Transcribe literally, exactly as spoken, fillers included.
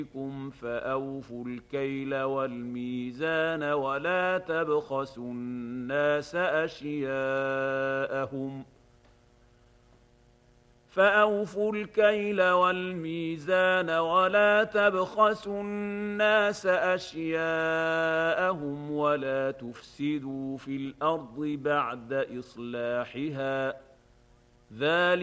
فأوفوا الكيل والميزان ولا تبخسوا الناس أشياءهم فأوفوا الكيل والميزان ولا تبخسوا الناس أشياءهم ولا تفسدوا في الأرض بعد إصلاحها ذلك